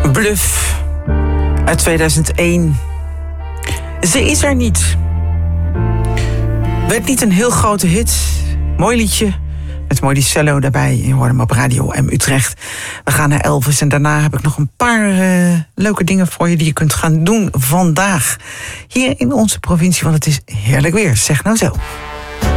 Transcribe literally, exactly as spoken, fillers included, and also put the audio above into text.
Bluff uit tweeduizend één. Ze is er niet. Werd niet een heel grote hit. Mooi liedje. Met mooi die cello daarbij. Je hoort hem op Radio M Utrecht. We gaan naar Elvis en daarna heb ik nog een paar uh, leuke dingen voor je die je kunt gaan doen vandaag. Hier in onze provincie, want het is heerlijk weer. Zeg nou zo.